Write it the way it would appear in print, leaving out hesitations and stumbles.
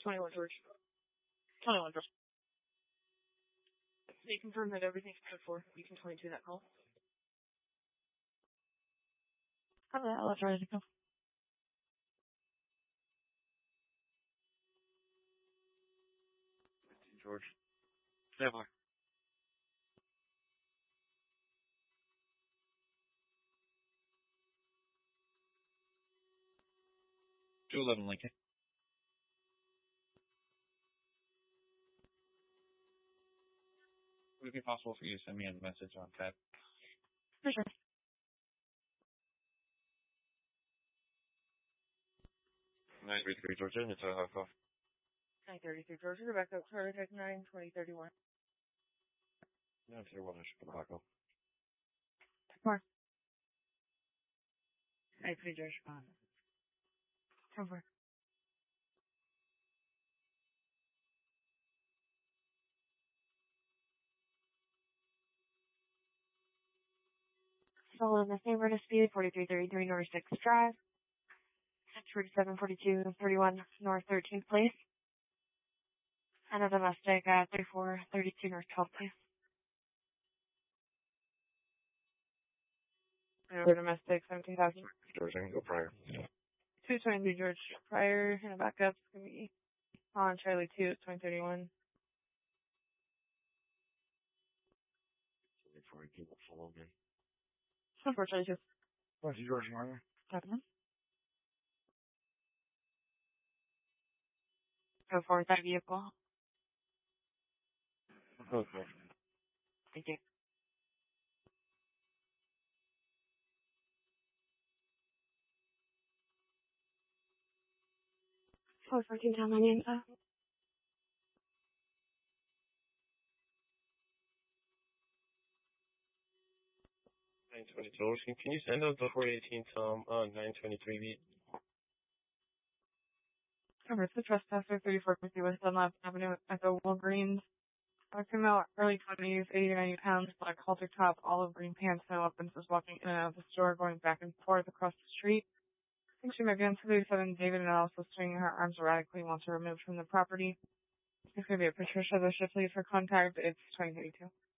21 George. 21 George. They confirm that everything's code for. You can 22 that call. How about let's ready to go. George. Never. 211 Lincoln. Would it be possible for you to send me a message on chat? For sure. 933 Georgia, it's a call. 933 Georgia, Rebecca, Carter, Tech 9, 2031. 931, Rebecca. More. 933 Georgia. Over. So in the same road dispute, 4333 North 6th Drive. 474231 North 13th Place. And a domestic at 3432 North 12th Place. Over domestic, 17,000. George, I can go prior. 223 George, prior, and a backup. It's going to be on Charlie 2, it's 2031. Before I keep it full again. Unfortunately, just. What's George Martin? Definitely. Go forward that vehicle. Okay. Thank you. Oh, 14 down my name, 920 George, can you send out the 418 Tom on 923 beat? Over the trespasser, 3450 West Dunlap Avenue, Echo Walgreens. Female, early 20s, 80 to 90 pounds, black halter top, olive green pants, no weapons, was walking in and out of the store, going back and forth across the street. I think she might be on 37 David and also swinging her arms erratically, wants her removed from the property. It's going to be a Patricia, the shift lead for contact. It's 2032.